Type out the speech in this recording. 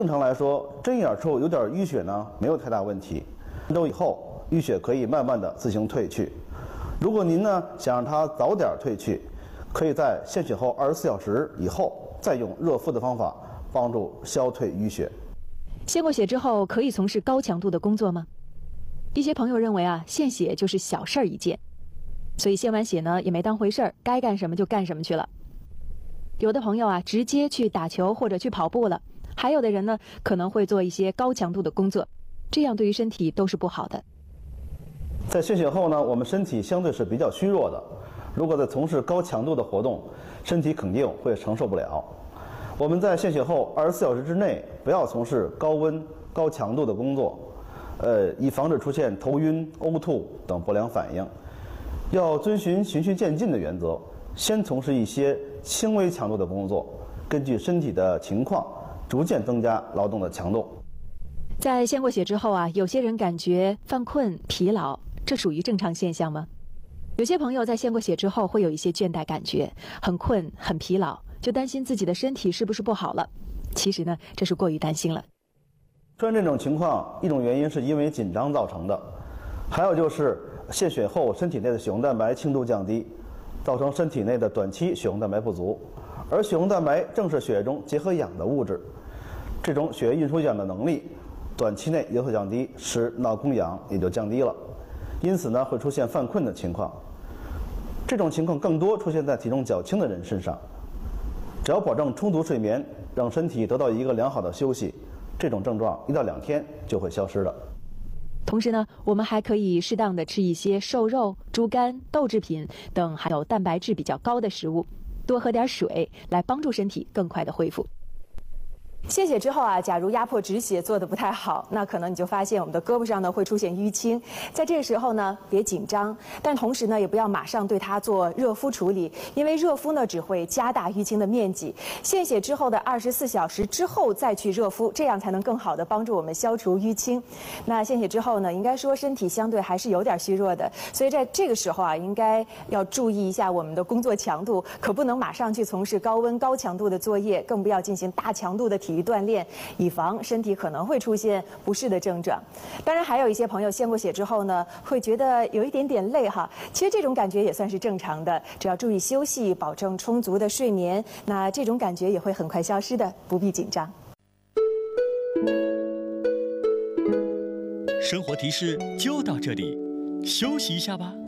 正常来说，针眼处有点淤血呢，没有太大问题。1周以后，淤血可以慢慢的自行退去。如果您呢想让它早点退去，可以在献血后24小时以后，再用热敷的方法帮助消退淤血。 献过血之后，可以从事高强度的工作吗？一些朋友认为啊，献血就是小事儿一件，所以献完血呢也没当回事儿，该干什么就干什么去了。有的朋友啊，直接去打球或者去跑步了。还有的人呢，可能会做一些高强度的工作，这样对于身体都是不好的。 在献血后呢，我们身体相对是比较虚弱的，如果再从事高强度的活动，身体肯定会承受不了。我们在献血后24小时之内不要从事高温、高强度的工作，以防止出现头晕、呕吐等不良反应。要遵循循序渐进的原则，先从事一些轻微强度的工作，根据身体的情况逐渐增加劳动的强度。 在献过血之后啊，有些人感觉犯困、疲劳，这属于正常现象吗？有些朋友在献过血之后会有一些倦怠感觉，很困、很疲劳，就担心自己的身体是不是不好了。其实呢，这是过于担心了。 出现这种情况，一种原因是因为紧张造成的，还有就是献血后身体内的血红蛋白轻度降低，造成身体内的短期血红蛋白不足。而血红蛋白正是血液中结合氧的物质，这种血液运输氧的能力短期内有所降低，使脑供氧也就降低了，因此呢会出现犯困的情况。这种情况更多出现在体重较轻的人身上。只要保证充足睡眠，让身体得到一个良好的休息，这种症状1到2天就会消失的。 同时呢，我们还可以适当的吃一些瘦肉、猪肝、豆制品等含有蛋白质比较高的食物。多喝点水，来帮助身体更快的恢复。献血之后啊，假如压迫止血做得不太好，那可能你就发现我们的胳膊上呢会出现淤青。在这个时候呢，别紧张，但同时呢，也不要马上对它做热敷处理，因为热敷呢只会加大淤青的面积。献血之后的24小时之后再去热敷，这样才能更好的帮助我们消除淤青。那献血之后呢，应该说身体相对还是有点虚弱的，所以在这个时候啊，应该要注意一下我们的工作强度，可不能马上去从事高温高强度的作业，更不要进行大强度的体育锻炼，以防身体可能会出现不适的症状。当然，还有一些朋友献过血之后呢，会觉得有一点点累哈。其实这种感觉也算是正常的，只要注意休息，保证充足的睡眠，那这种感觉也会很快消失的，不必紧张。 生活提示就到这里，休息一下吧。